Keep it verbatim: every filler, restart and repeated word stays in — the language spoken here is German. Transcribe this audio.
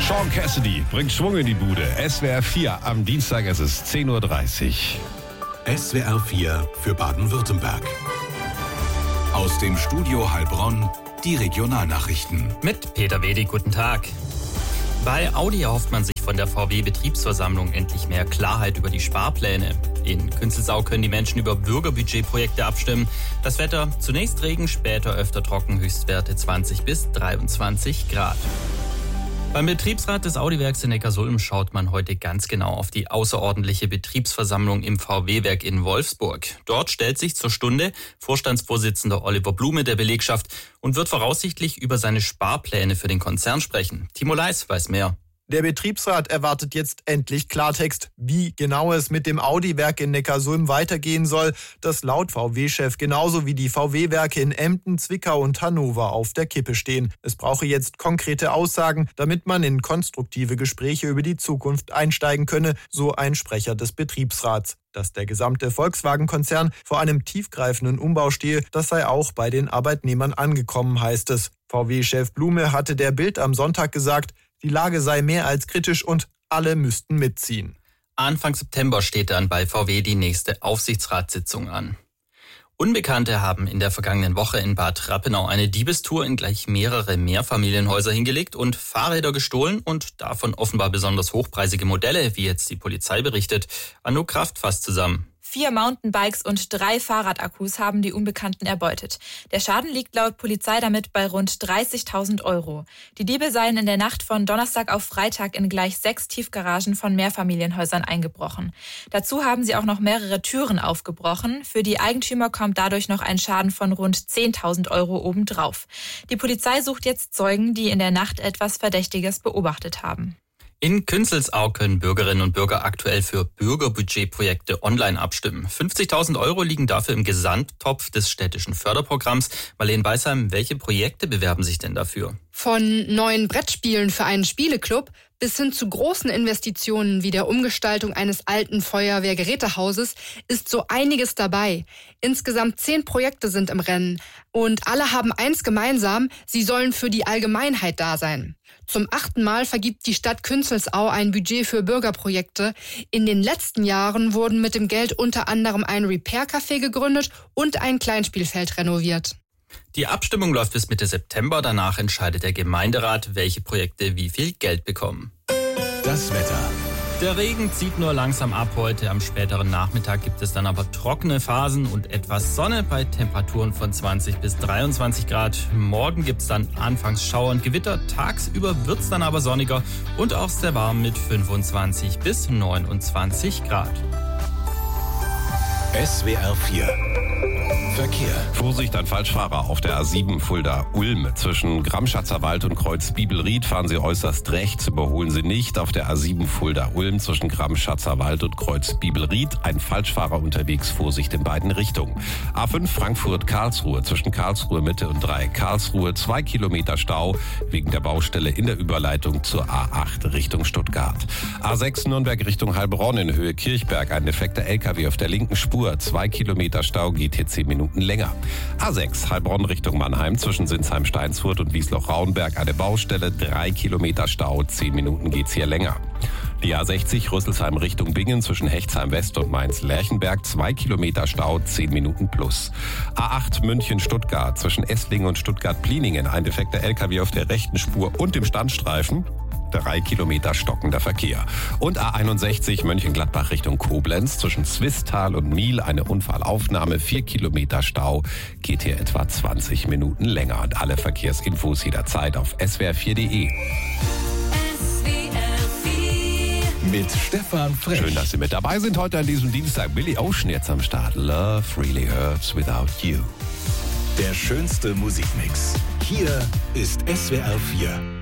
Sean Cassidy bringt Schwung in die Bude. S W R vier am Dienstag, es ist zehn Uhr dreißig. S W R vier für Baden-Württemberg. Aus dem Studio Heilbronn die Regionalnachrichten. Mit Peter Wedig, guten Tag. Bei Audi erhofft man sich von der V W-Betriebsversammlung endlich mehr Klarheit über die Sparpläne. In Künzelsau können die Menschen über Bürgerbudgetprojekte abstimmen. Das Wetter, zunächst Regen, später öfter trocken, Höchstwerte zwanzig bis dreiundzwanzig Grad. Beim Betriebsrat des Audi-Werks in Neckarsulm schaut man heute ganz genau auf die außerordentliche Betriebsversammlung im V W-Werk in Wolfsburg. Dort stellt sich zur Stunde Vorstandsvorsitzender Oliver Blume der Belegschaft und wird voraussichtlich über seine Sparpläne für den Konzern sprechen. Timo Leis weiß mehr. Der Betriebsrat erwartet jetzt endlich Klartext, wie genau es mit dem Audi-Werk in Neckarsulm weitergehen soll, das laut V W-Chef genauso wie die V W-Werke in Emden, Zwickau und Hannover auf der Kippe stehen. Es brauche jetzt konkrete Aussagen, damit man in konstruktive Gespräche über die Zukunft einsteigen könne, so ein Sprecher des Betriebsrats. Dass der gesamte Volkswagen-Konzern vor einem tiefgreifenden Umbau stehe, das sei auch bei den Arbeitnehmern angekommen, heißt es. V W-Chef Blume hatte der Bild am Sonntag gesagt, die Lage sei mehr als kritisch und alle müssten mitziehen. Anfang September steht dann bei V W die nächste Aufsichtsratssitzung an. Unbekannte haben in der vergangenen Woche in Bad Rappenau eine Diebestour in gleich mehrere Mehrfamilienhäuser hingelegt und Fahrräder gestohlen und davon offenbar besonders hochpreisige Modelle, wie jetzt die Polizei berichtet. Anouk Kraft fasst zusammen. Vier Mountainbikes und drei Fahrradakkus haben die Unbekannten erbeutet. Der Schaden liegt laut Polizei damit bei rund dreißigtausend Euro. Die Diebe seien in der Nacht von Donnerstag auf Freitag in gleich sechs Tiefgaragen von Mehrfamilienhäusern eingebrochen. Dazu haben sie auch noch mehrere Türen aufgebrochen. Für die Eigentümer kommt dadurch noch ein Schaden von rund zehntausend Euro obendrauf. Die Polizei sucht jetzt Zeugen, die in der Nacht etwas Verdächtiges beobachtet haben. In Künzelsau können Bürgerinnen und Bürger aktuell für Bürgerbudgetprojekte online abstimmen. fünfzigtausend Euro liegen dafür im Gesamttopf des städtischen Förderprogramms. Marlene Beisheim, welche Projekte bewerben sich denn dafür? Von neuen Brettspielen für einen Spieleclub bis hin zu großen Investitionen wie der Umgestaltung eines alten Feuerwehrgerätehauses ist so einiges dabei. Insgesamt zehn Projekte sind im Rennen und alle haben eins gemeinsam, sie sollen für die Allgemeinheit da sein. Zum achten Mal vergibt die Stadt Künzelsau ein Budget für Bürgerprojekte. In den letzten Jahren wurden mit dem Geld unter anderem ein Repair-Café gegründet und ein Kleinspielfeld renoviert. Die Abstimmung läuft bis Mitte September. Danach entscheidet der Gemeinderat, welche Projekte wie viel Geld bekommen. Das Wetter. Der Regen zieht nur langsam ab heute. Am späteren Nachmittag gibt es dann aber trockene Phasen und etwas Sonne bei Temperaturen von zwanzig bis dreiundzwanzig Grad. Morgen gibt es dann anfangs Schauer und Gewitter. Tagsüber wird es dann aber sonniger und auch sehr warm mit fünfundzwanzig bis neunundzwanzig Grad. S W R vier Verkehr. Vorsicht an Falschfahrer auf der A sieben Fulda-Ulm. Zwischen Grammschatzer Wald und Kreuz Bibelried fahren Sie äußerst rechts, überholen Sie nicht. Auf der A sieben Fulda-Ulm zwischen Grammschatzer Wald und Kreuz Bibelried ein Falschfahrer unterwegs, Vorsicht in beiden Richtungen. A fünf Frankfurt-Karlsruhe zwischen Karlsruhe Mitte und Dreieck Karlsruhe, zwei Kilometer Stau wegen der Baustelle in der Überleitung zur A acht Richtung Stuttgart. A sechs Nürnberg Richtung Heilbronn in Höhe Kirchberg, ein defekter L K W auf der linken Spur, zwei Kilometer Stau, geht hier zehn Minuten länger. A sechs Heilbronn Richtung Mannheim zwischen Sinsheim-Steinsfurt und Wiesloch-Rauenberg eine Baustelle, drei Kilometer Stau, zehn Minuten geht's hier länger. Die A sechzig Rüsselsheim Richtung Bingen zwischen Hechtsheim West und Mainz-Lerchenberg, zwei Kilometer Stau, zehn Minuten plus. A acht München-Stuttgart zwischen Esslingen und Stuttgart-Pliningen ein defekter L K W auf der rechten Spur und im Standstreifen. Drei Kilometer stockender Verkehr. Und A einundsechzig Mönchengladbach Richtung Koblenz zwischen Zwistal und Miel eine Unfallaufnahme, vier Kilometer Stau, geht hier etwa zwanzig Minuten länger. Und alle Verkehrsinfos jederzeit auf S W R vier punkt de. Mit Stefan Frech. Schön, dass Sie mit dabei sind heute an diesem Dienstag. Billy Ocean jetzt am Start. Love really hurts without you. Der schönste Musikmix. Hier ist S W R vier.